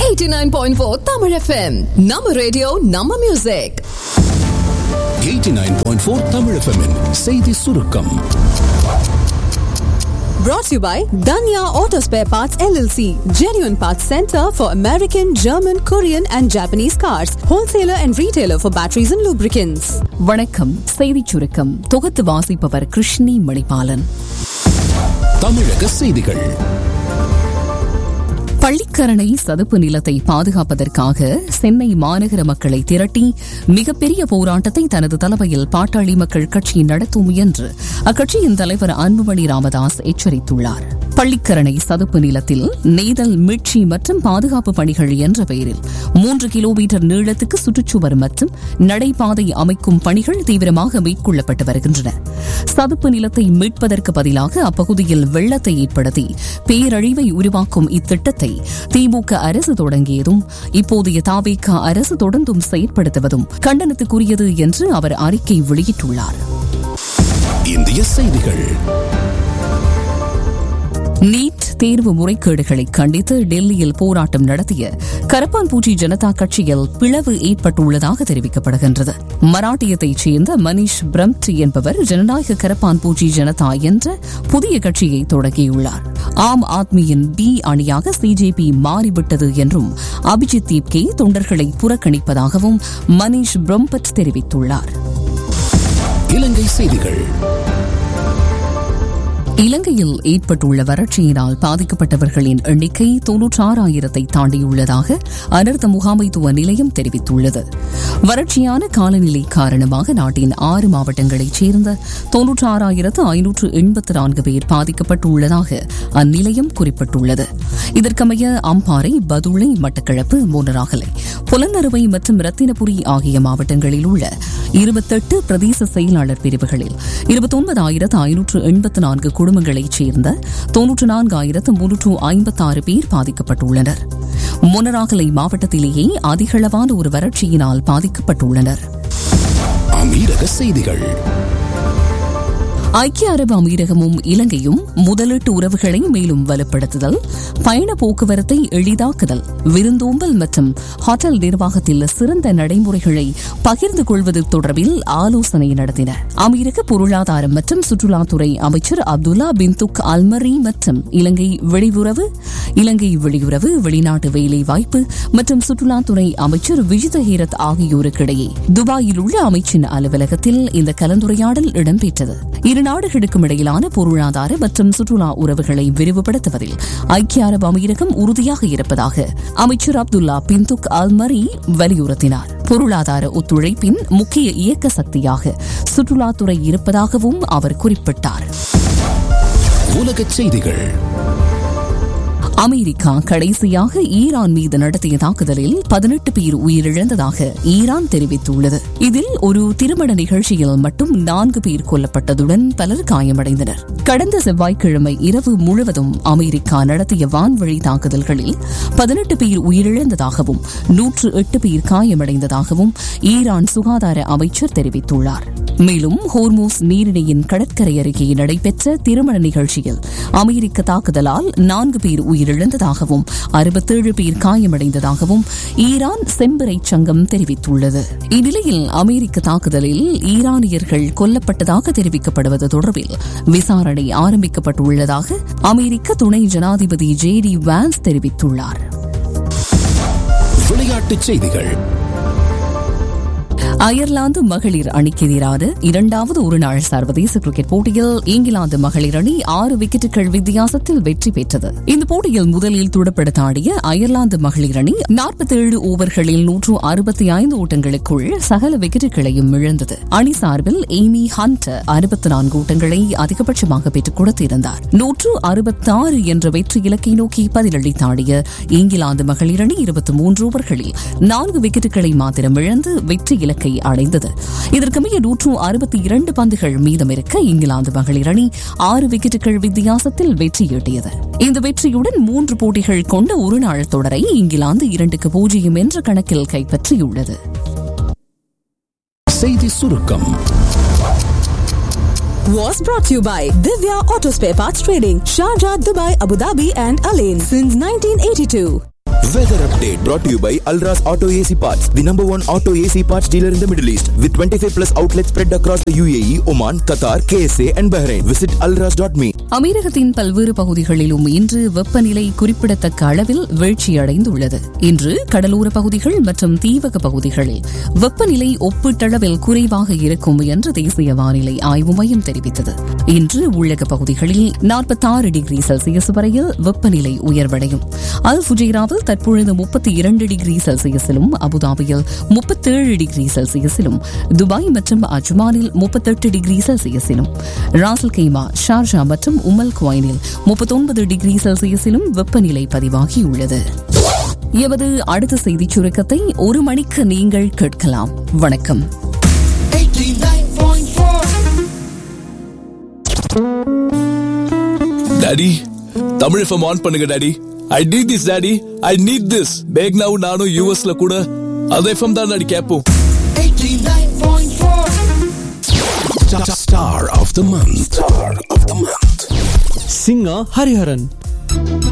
89.4 Tamil FM. Nama radio, Nama music. 89.4 Tamil FM -in செய்தி சுருக்கம். Brought to you by Danya Auto Spare Parts LLC, genuine parts center for American, German, Korean and Japanese cars, wholesaler and retailer for batteries and lubricants. வணக்கம். செய்தி சுருக்கம் தொகுத்து வாசிப்பவர் கிருஷ்ணி மணிபாலன். தமிழக செய்திகள். பள்ளிக்கரணை சதுப்பு நிலத்தை பாதுகாப்பதற்காக சென்னை மாநகர மக்களை திரட்டி மிகப்பெரிய போராட்டத்தை தனது தலைமையில் பாட்டாளி மக்கள் கட்சி நடத்தும் என்று அக்கட்சியின் தலைவர் அன்புமணி ராமதாஸ் எச்சரித்துள்ளார். பள்ளிக்கரணை சதுப்பு நிலத்தில் நெய்தல், மீட்சி மற்றும் பாதுகாப்பு பணிகள் என்ற பெயரில் 3 கிலோமீட்டர் நீளத்துக்கு சுற்றுச்சுவர் மற்றும் நடைபாதை அமைக்கும் பணிகள் தீவிரமாக மேற்கொள்ளப்பட்டு வருகின்றன. சதுப்பு நிலத்தை மீட்பதற்கு பதிலாக அப்பகுதியில் வெள்ளத்தை ஏற்படுத்தி பேரழிவை உருவாக்கும் இத்திட்டத்தை திமுக அரசு தொடங்கியதும் இப்போதைய தவேக அரசு தொடர்ந்தும் செயற்படுத்துவதும் கண்டனத்துக்குரியது என்று அவர் அறிக்கை வெளியிட்டுள்ளார். இந்திய செய்திகள். நீட் தேர்வு முறைகேடுகளை கண்டித்து டெல்லியில் போராட்டம் நடத்திய கரப்பான்பூச்சி ஜனதா கட்சியில் பிளவு ஏற்பட்டுள்ளதாக தெரிவிக்கப்படுகின்றது. மராட்டியத்தைச் சேர்ந்த மனிஷ் பிரம்ட் என்பவர் ஜனநாயக கரப்பான்பூச்சி ஜனதா என்ற புதிய கட்சியை தொடங்கியுள்ளார். ஆம் ஆத்மியின் பி அணியாக சிஜேபி மாறிவிட்டது என்றும் அபிஜித் தீப்கே தொண்டர்களை புறக்கணிப்பதாகவும் மனிஷ் பிரம்பட் தெரிவித்துள்ளார். இலங்கை செய்திகள். இலங்கையில் ஏற்பட்டுள்ள வறட்சியினால் பாதிக்கப்பட்டவர்களின் எண்ணிக்கை 96,000 தாண்டியுள்ளதாக அனர்த்த முகாமைத்துவ நிலையம் தெரிவித்துள்ளது. வறட்சியான காலநிலை காரணமாக நாட்டின் 6 மாவட்டங்களைச் சேர்ந்த 96,584 பேர் பாதிக்கப்பட்டுள்ளதாக அந்நிலையம் குறிப்பிட்டுள்ளது. இதற்கமைய அம்பாறை, பதுளை, மட்டக்களப்பு, மோனராகலை, புலனறுவை மற்றும் ரத்தினபுரி ஆகிய மாவட்டங்களில் உள்ள 28 பிரதேச செயலாளர் பிரிவுகளில் 29,584 குடும்பங்களைச் சேர்ந்த 94,356 பேர் பாதிக்கப்பட்டுள்ளனர். மொனராகலை மாவட்டத்திலேயே அதிகளவான ஒரு வறட்சியினால் பாதிக்கப்பட்டுள்ளனர். அமீரக செய்திகள். ஐக்கிய அரபு அமீரகமும் இலங்கையும் முதலீட்டு உறவுகளை மேலும் வலுப்படுத்துதல், பயண போக்குவரத்தை எளிதாக்குதல், விருந்தோம்பல் மற்றும் ஹோட்டல் நிர்வாகத்தில் சிறந்த நடைமுறைகளை பகிர்ந்து கொள்வது தொடர்பில் ஆலோசனை நடத்தினர். அமீரக பொருளாதாரம் மற்றும் சுற்றுலாத்துறை அமைச்சர் அப்துல்லா பின் துக் அல்மரி மற்றும் இலங்கை வெளியுறவு, வெளிநாட்டு வேலைவாய்ப்பு மற்றும் சுற்றுலாத்துறை அமைச்சர் விஜித ஹீரத் ஆகியோருக்கிடையே துபாயில் உள்ள அமைச்சின் அலுவலகத்தில் இந்த கலந்துரையாடல் இடம்பெற்றது. இரு நாடுகளுக்கும் இடையிலான பொருளாதார மற்றும் சுற்றுலா உறவுகளை விரிவுபடுத்துவதில் ஐக்கிய அரபு அமீரகம் உறுதியாக இருப்பதாக அமைச்சர் அப்துல்லா பின் துக் அல்மரி வலியுறுத்தினார். பொருளாதார ஒத்துழைப்பின் முக்கிய இயக்க சக்தியாக சுற்றுலாத்துறை இருப்பதாகவும் அவர் குறிப்பிட்டார். உலகச் செய்திகள். அமெரிக்கா கடைசியாக ஈரான் மீது நடத்திய தாக்குதலில் 18 பேர் உயிரிழந்ததாக ஈரான் தெரிவித்துள்ளது. இதில் ஒரு திருமண நிகழ்ச்சியில் மட்டும் 4 பேர் கொல்லப்பட்டதுடன் பலர் காயமடைந்தனர். கடந்த செவ்வாய்க்கிழமை இரவு முழுவதும் அமெரிக்கா நடத்திய வான்வழி தாக்குதல்களில் 18 பேர் உயிரிழந்ததாகவும் 108 பேர் காயமடைந்ததாகவும் ஈரான் சுகாதார அமைச்சர் தெரிவித்துள்ளார். மேலும் ஹோர்மூஸ் நீரிணையின் கடற்கரை அருகே நடைபெற்ற திருமண நிகழ்ச்சியில் அமெரிக்க தாக்குதலால் 4 பேர் உயிரிழந்ததாகவும் 67 பேர் காயமடைந்ததாகவும் ஈரான் செம்பிறை சங்கம் தெரிவித்துள்ளது. இந்நிலையில் அமெரிக்க தாக்குதலில் ஈரானியர்கள் கொல்லப்பட்டதாக தெரிவிக்கப்படுவது தொடர்பில் விசாரணை ஆரம்பிக்கப்பட்டுள்ளதாக அமெரிக்க துணை ஜனாதிபதி JD வான்ஸ் தெரிவித்துள்ளார். விளையாட்டுச் செய்திகள். அயர்லாந்து மகளிர் அணிக்கு எதிரான 2வது ஒருநாள் சர்வதேச கிரிக்கெட் போட்டியில் இங்கிலாந்து மகளிர் அணி 6 விக்கெட்டுகள் வித்தியாசத்தில் வெற்றி பெற்றது. இந்த போட்டியில் முதலில் துடுப்படுத்த ஆடிய அயர்லாந்து மகளிர் அணி 47 ஓவர்களில் 165 ஓட்டங்களுக்குள் சகல விக்கெட்டுகளையும் இழந்தது. அணி சார்பில் எய்மி ஹண்டர் 64 ஓட்டங்களை அதிகபட்சமாக பெற்றுக் கொடுத்திருந்தார். 166 என்ற வெற்றி இலக்கை நோக்கி பதிலளித்தாடிய இங்கிலாந்து மகளிர் அணி 23 ஓவர்களில் 4 விக்கெட்டுகளை மாத்திரம் இழந்து வெற்றி இலக்கை அடைந்தது. இதற்கமைய 162 பந்துகள் மீதமிருக்க இங்கிலாந்து மகளிர் அணி 6 விக்கெட்டுகள் வித்தியாசத்தில் வெற்றியீட்டியது. இந்த வெற்றியுடன் 3 போட்டிகள் கொண்ட ஒருநாள் தொடரை இங்கிலாந்து 2-0 என்ற கணக்கில் கைப்பற்றியுள்ளது. செய்தி சுருக்கம். Was brought to you by Divya Auto Spare Parts Trading, Sharjah, Dubai, Abu Dhabi and Alain since 1982. Weather update brought to you by Alras Auto AC Parts, the number one auto AC parts dealer in the Middle East, with 25 plus outlets spread across the UAE, Oman, Qatar, KSA and Bahrain. Visit alras.me. அமீரகத்தின் பல்வேறு பகுதிகளிலும் இன்று வெப்பநிலை குறிப்பிடத்தக்க அளவில் வீழ்ச்சியடைந்துள்ளது. இன்று கடலோர பகுதிகள் மற்றும் தீவக பகுதிகளில் வெப்பநிலை ஒப்பீட்டளவில் குறைவாக இருக்கும் என்று தேசிய வானிலை ஆய்வு மையம் தெரிவித்தது. இன்று உள்ளக பகுதிகளில் 46 டிகிரி செல்சியஸ் வரையில் வெப்பநிலை உயர்வடையும். அல் ஃபுஜைராவில் தற்பொழுது 32 டிகிரி செல்சியஸிலும், அபுதாபியில் 37 டிகிரி செல்சியஸிலும், துபாய் மற்றும் அஜ்மானில் 38 டிகிரி செல்சியஸிலும், ராசல் கைமா, ஷார்ஜா மற்றும் உமல் குவைனில் 39 டிகிரி செல்சியஸிலும் வெப்பநிலை பதிவாகியுள்ளது. எமது அடுத்த செய்திச் சுருக்கத்தை 1 மணிக்கு நீங்கள் கேட்கலாம். வணக்கம். டாடி, தமிழ் எஃப்எம் ஆன் பண்ணுங்க daddy. I need this daddy. I need this. Back now நானும் யூஎஸ்ல கூட அது எஃப்எம் தான் டாடி கேட்போம். 89.4 Star of the month. singer Hariharan.